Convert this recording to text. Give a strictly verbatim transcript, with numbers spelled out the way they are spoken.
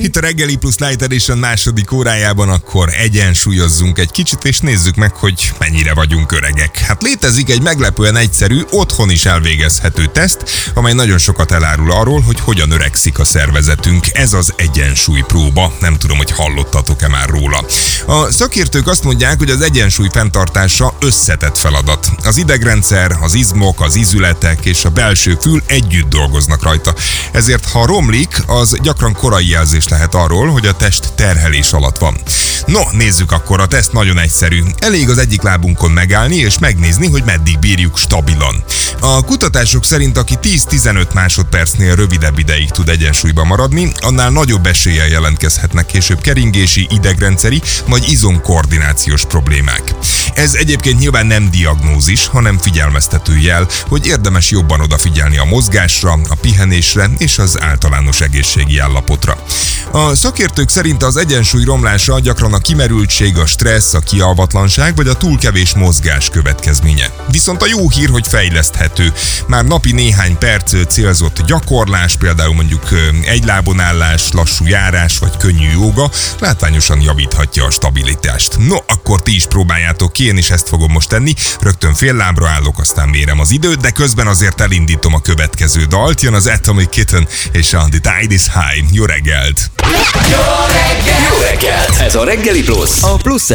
Itt a Reggeli Plus Light Edition második órájában akkor egyensúlyozzunk egy kicsit, és nézzük meg, hogy mennyire vagyunk öregek. Hát létezik egy meglepően egyszerű, otthon is elvégezhető teszt, amely nagyon sokat elárul arról, hogy hogyan öregszik a szervezetünk. Ez az egyensúlypróba. Nem tudom, hogy hallottatok-e már róla. A szakértők azt mondják, hogy az egyensúly fenntartása összetett feladat. Az idegrendszer, az izmok, az ízületek és a belső fül együtt dolgoznak rajta. Ezért, ha romlik, az gyakran korai jelzés lehet arról, hogy a test terhelés alatt van. No, nézzük akkor, a teszt nagyon egyszerű. Elég az egyik lábunkon megállni és megnézni, hogy meddig bírjuk stabilan. A kutatások szerint, aki tíz-tizenöt másodpercnél rövidebb ideig tud egyensúlyban maradni, annál nagyobb eséllyel jelentkezhetnek később keringési, idegrendszeri vagy izomkoordinációs problémák. Ez egyébként nyilván nem diagnózis, hanem figyelmeztető jel, hogy érdemes jobban odafigyelni a mozgásra, a pihenésre és az általános egészségi állapotra. A szakértők szerint az egyensúly romlása gyakran a kimerültség, a stressz, a kialvatlanság vagy a túl kevés mozgás következménye. Viszont a jó hír, hogy fejleszthető. Már napi néhány perc célzott gyakorlás, például mondjuk egy lábon állás, lassú járás vagy könnyű jóga látványosan javíthatja a stabilitást. No, akkor ti is próbáljátok ki, én is ezt fogom most tenni. Rögtön fél lábra állok, aztán mérem az időt, de közben azért elindítom a következő dalt. Jön az Atomic Kitten és a The Tide is High. Jó reggelt! Jó reggelt! Jó reggelt! Ez a Reggeli Plus, a Plusz